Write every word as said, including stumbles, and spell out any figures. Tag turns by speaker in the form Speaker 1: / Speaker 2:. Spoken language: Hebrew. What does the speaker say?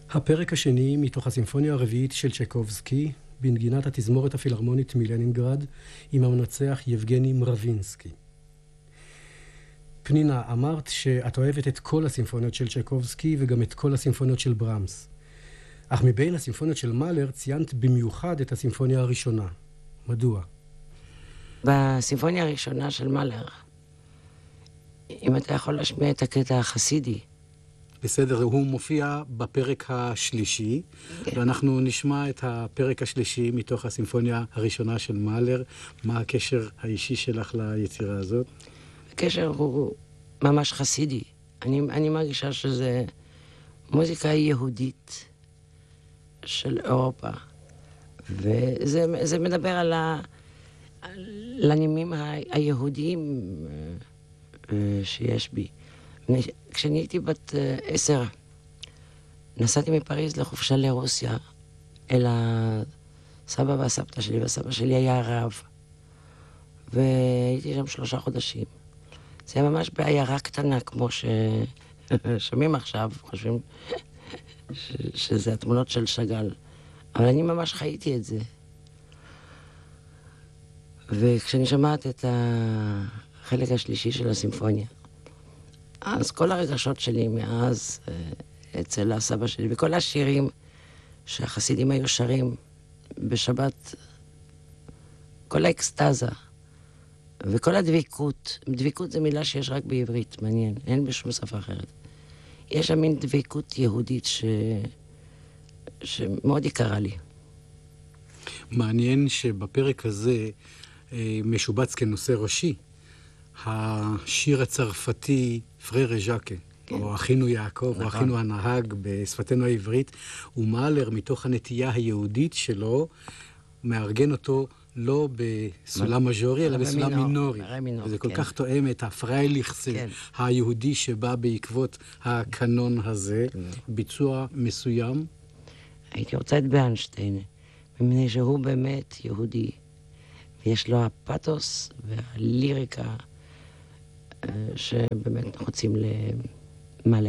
Speaker 1: הפרק השני מתוך הסימפוניה הרביעית של צ'ייקובסקי, בנגינת התזמורת הפילהרמונית מלנינגרד, עם המנצח יבגני מרווינסקי. פנינה, אמרת שאת אוהבת את כל הסימפוניות של צ'ייקובסקי וגם את כל הסימפוניות של ברמס. אך מבין הסימפוניות של מאלר ציינת במיוחד את הסימפוניה הראשונה. מדוע?
Speaker 2: בסימפוניה הראשונה של מאלר, אם אתה יכול להשמיע את הקטע החסידי.
Speaker 3: בסדר, הוא מופיע בפרק השלישי, כן. ואנחנו נשמע את הפרק השלישי מתוך הסימפוניה הראשונה של מאלר. מה הקשר האישי שלך ליצירה הזאת?
Speaker 2: הקשר הוא ממש חסידי. אני, אני מרגישה שזה מוזיקה יהודית של אירופה, וזה זה מדבר על, ה, על הנימים ה, היהודיים שיש בי. כשאני הייתי בת עשר, נסעתי מפריז לחופשה לרוסיה, אל הסבא והסבתא שלי, והסבא שלי היה רב, והייתי שם שלושה חודשים. זה היה ממש בעיירה קטנה, כמו ששומעים עכשיו, חושבים ש... שזה התמונות של שגל. אבל אני ממש חייתי את זה. וכשאני שמעת את החלק השלישי של הסימפוניה, אז כל הרגשות שלי מאז אצל הסבא שלי, וכל השירים שהחסידים היו שרים בשבת, כל האקסטאזה, וכל הדביקות, דביקות זה מילה שיש רק בעברית, מעניין, אין בשום שפה אחרת. יש שם מין דביקות יהודית ש... שמאוד יקרה לי.
Speaker 3: מעניין שבפרק הזה משובץ כנושא ראשי, השיר הצרפתי פררה ז'קה, כן. או אחינו יעקב, נכון. או אחינו הנהג בשפתנו העברית, ומאלר מתוך הנטייה היהודית שלו, מארגן אותו לא בסולם מז'ורי, אלא בסולם מינורי. וזה כל כך תואם את הפרייליכס היהודי שבא בעקבות הקנון הזה, ביצוע מסוים.
Speaker 2: הייתי רוצה את ברנשטיין, מפני שהוא באמת יהודי, ויש לו הפאתוס והליריקה שבאמת נחוצים למאלר.